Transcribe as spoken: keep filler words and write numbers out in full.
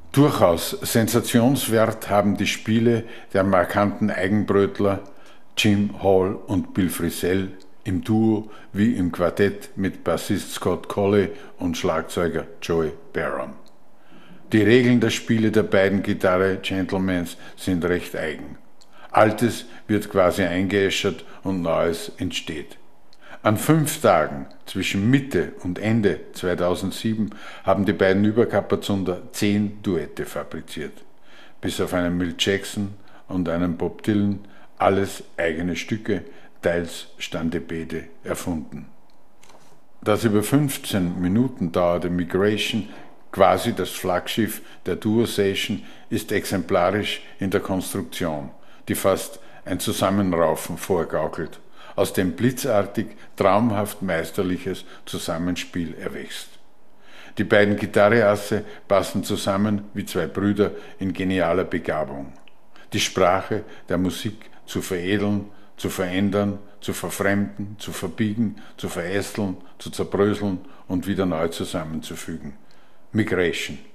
Durchaus Sensationswert haben die Spiele der markanten Eigenbrötler Jim Hall und Bill Frisell im Duo wie im Quartett mit Bassist Scott Colley und Schlagzeuger Joey Barron. Die Regeln der Spiele der beiden Gitarre-Gentlemans sind recht eigen. Altes wird quasi eingeäschert und Neues entsteht. An fünf Tagen zwischen Mitte und Ende zweitausendsieben haben die beiden Überkappazunder zehn Duette fabriziert. Bis auf einen Milt Jackson und einen Bob Dylan, alles eigene Stücke, teils Standebede erfunden. Das über fünfzehn Minuten dauernde Migration, quasi das Flaggschiff der Duo-Session, ist exemplarisch in der Konstruktion, die fast ein Zusammenraufen vorgaukelt, aus dem blitzartig, traumhaft meisterliches Zusammenspiel erwächst. Die beiden Gitarreasse passen zusammen wie zwei Brüder in genialer Begabung. Die Sprache der Musik zu veredeln, zu verändern, zu verfremden, zu verbiegen, zu verästeln, zu zerbröseln und wieder neu zusammenzufügen. Migration.